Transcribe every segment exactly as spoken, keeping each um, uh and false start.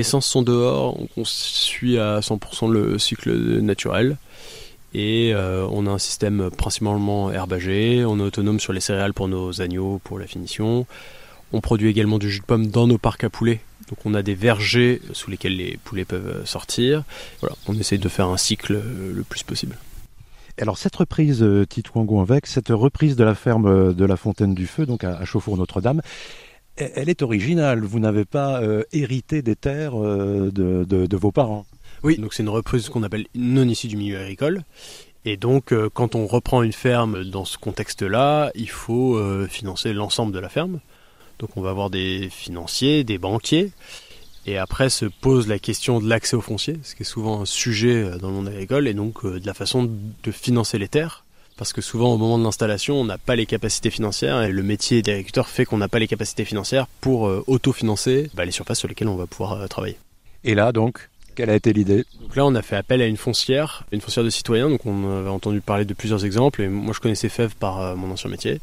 Les essences sont dehors, on suit à cent pour cent le cycle naturel. Et euh, on a un système principalement herbagé, on est autonome sur les céréales pour nos agneaux, pour la finition. On produit également du jus de pomme dans nos parcs à poulets. Donc on a des vergers sous lesquels les poulets peuvent sortir. Voilà, on essaye de faire un cycle le plus possible. Alors cette reprise euh, Titouan-Gouanvec, cette reprise de la ferme de la Fontaine du Feu, donc à, à Chauffour-Notre-Dame, elle, elle est originale. Vous n'avez pas euh, hérité des terres euh, de, de, de vos parents. Oui, donc c'est une reprise qu'on appelle non issue du milieu agricole. Et donc euh, quand on reprend une ferme dans ce contexte-là, il faut euh, financer l'ensemble de la ferme. Donc on va avoir des financiers, des banquiers. Et après se pose la question de l'accès au foncier, ce qui est souvent un sujet dans le monde agricole, et donc euh, de la façon de financer les terres. Parce que souvent au moment de l'installation, on n'a pas les capacités financières, et le métier d'agriculteur fait qu'on n'a pas les capacités financières pour euh, autofinancer bah, les surfaces sur lesquelles on va pouvoir euh, travailler. Et là donc, quelle a été l'idée ? Donc là on a fait appel à une foncière, une foncière de citoyens, donc on avait entendu parler de plusieurs exemples, et moi je connaissais Fève par euh, mon ancien métier.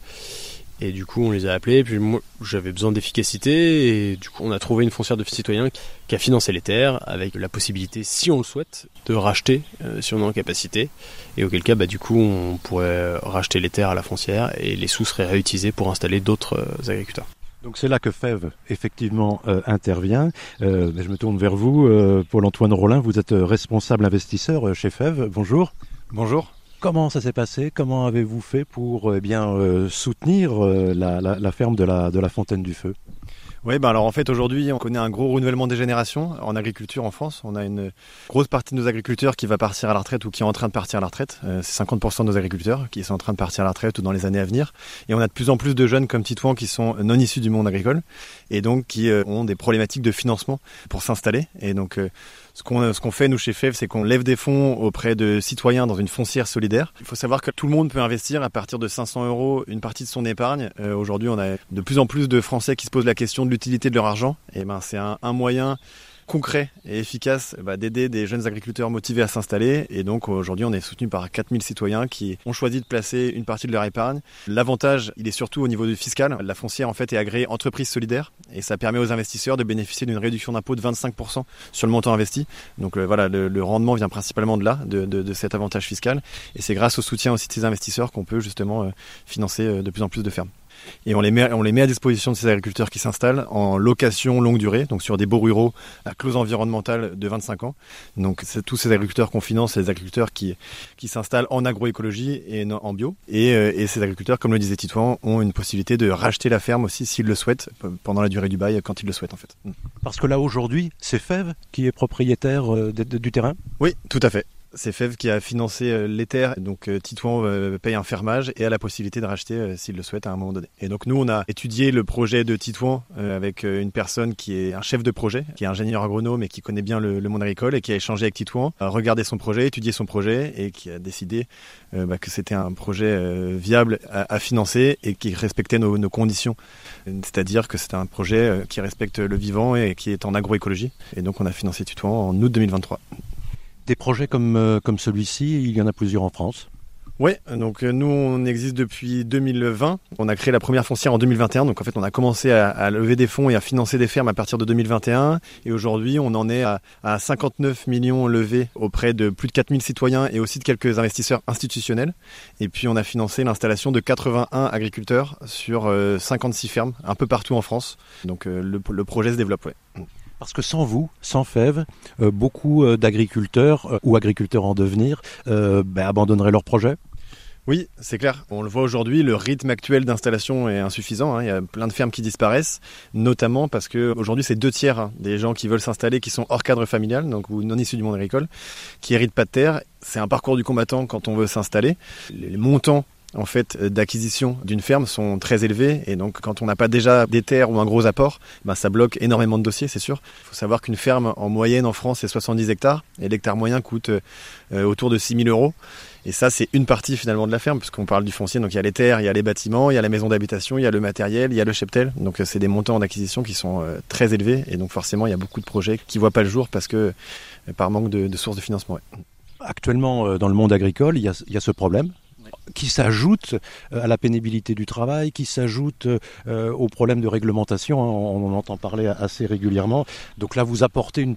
Et du coup, on les a appelés, puis moi, j'avais besoin d'efficacité, et du coup, on a trouvé une foncière de citoyens qui a financé les terres, avec la possibilité, si on le souhaite, de racheter, euh, si on est en capacité, et auquel cas, bah, du coup, on pourrait racheter les terres à la foncière, et les sous seraient réutilisés pour installer d'autres euh, agriculteurs. Donc c'est là que Fève, effectivement, euh, intervient. Euh, je me tourne vers vous, euh, Paul-Antoine Rollin, vous êtes responsable investisseur chez Fève. Bonjour. Bonjour. Comment ça s'est passé ? Comment avez-vous fait pour eh bien, euh, soutenir euh, la, la, la ferme de la, de la Fontaine du Feu ? Oui, ben alors en fait aujourd'hui on connaît un gros renouvellement des générations en agriculture en France. On a une grosse partie de nos agriculteurs qui va partir à la retraite ou qui est en train de partir à la retraite. Euh, c'est cinquante pour cent de nos agriculteurs qui sont en train de partir à la retraite ou dans les années à venir. Et on a de plus en plus de jeunes comme Titouan qui sont non issus du monde agricole et donc qui euh, ont des problématiques de financement pour s'installer. Et donc euh, Ce qu'on, ce qu'on fait nous chez Fève, c'est qu'on lève des fonds auprès de citoyens dans une foncière solidaire. Il faut savoir que tout le monde peut investir à partir de cinq cents euros une partie de son épargne. Euh, aujourd'hui, on a de plus en plus de Français qui se posent la question de l'utilité de leur argent. Et ben, c'est un, un moyen concret et efficace bah, d'aider des jeunes agriculteurs motivés à s'installer. Et donc aujourd'hui, on est soutenu par quatre mille citoyens qui ont choisi de placer une partie de leur épargne. L'avantage, il est surtout au niveau du fiscal. La foncière en fait est agréée entreprise solidaire et ça permet aux investisseurs de bénéficier d'une réduction d'impôt de vingt-cinq pour cent sur le montant investi. Donc euh, voilà, le, le rendement vient principalement de là, de, de, de cet avantage fiscal. Et c'est grâce au soutien aussi de ces investisseurs qu'on peut justement euh, financer euh, de plus en plus de fermes. Et on les, met, on les met à disposition de ces agriculteurs qui s'installent en location longue durée, donc sur des baux ruraux à clause environnementale de vingt-cinq ans. Donc c'est tous ces agriculteurs qu'on finance, c'est des agriculteurs qui, qui s'installent en agroécologie et en bio. Et, et ces agriculteurs, comme le disait Titouan, ont une possibilité de racheter la ferme aussi s'ils le souhaitent, pendant la durée du bail, quand ils le souhaitent en fait. Parce que là aujourd'hui, c'est Fève qui est propriétaire de, de, du terrain ? Oui, tout à fait. C'est Fève qui a financé les terres, donc Titouan paye un fermage et a la possibilité de racheter s'il le souhaite à un moment donné. Et donc nous on a étudié le projet de Titouan avec une personne qui est un chef de projet, qui est ingénieur agronome et qui connaît bien le, le monde agricole et qui a échangé avec Titouan, a regardé son projet, étudié son projet et qui a décidé euh, bah, que c'était un projet euh, viable à, à financer et qui respectait nos, nos conditions. C'est-à-dire que c'était un projet qui respecte le vivant et qui est en agroécologie. Et donc on a financé Titouan en août deux mille vingt-trois. Des projets comme, euh, comme celui-ci, il y en a plusieurs en France. Oui, donc nous on existe depuis deux mille vingt. On a créé la première foncière en deux mille vingt et un. Donc en fait on a commencé à, à lever des fonds et à financer des fermes à partir de deux mille vingt et un. Et aujourd'hui on en est à, à cinquante-neuf millions levés auprès de plus de quatre mille citoyens et aussi de quelques investisseurs institutionnels. Et puis on a financé l'installation de quatre-vingt-un agriculteurs sur euh, cinquante-six fermes un peu partout en France. Donc euh, le, le projet se développe, ouais. Parce que sans vous, sans Fève, euh, beaucoup euh, d'agriculteurs euh, ou agriculteurs en devenir euh, ben, abandonneraient leur projet. Oui, c'est clair. On le voit aujourd'hui, le rythme actuel d'installation est insuffisant. Hein. Il y a plein de fermes qui disparaissent, notamment parce que aujourd'hui c'est deux tiers hein, des gens qui veulent s'installer qui sont hors cadre familial, donc ou non issus du monde agricole, qui héritent pas de terre. C'est un parcours du combattant quand on veut s'installer. Les montants en fait d'acquisition d'une ferme sont très élevés et donc quand on n'a pas déjà des terres ou un gros apport, ben ça bloque énormément de dossiers, c'est sûr. Il faut savoir qu'une ferme en moyenne en France c'est soixante-dix hectares et l'hectare moyen coûte euh, autour de six mille euros. Et ça c'est une partie finalement de la ferme puisqu'on parle du foncier, donc il y a les terres, il y a les bâtiments, il y a la maison d'habitation, il y a le matériel, il y a le cheptel. Donc c'est des montants d'acquisition qui sont euh, très élevés et donc forcément il y a beaucoup de projets qui ne voient pas le jour parce que euh, par manque de, de sources de financement. Ouais. Actuellement dans le monde agricole il y a, il y a ce problème. qui s'ajoute à la pénibilité du travail, qui s'ajoute euh, aux problèmes de réglementation, hein, on en entend parler assez régulièrement. Donc là, vous apportez une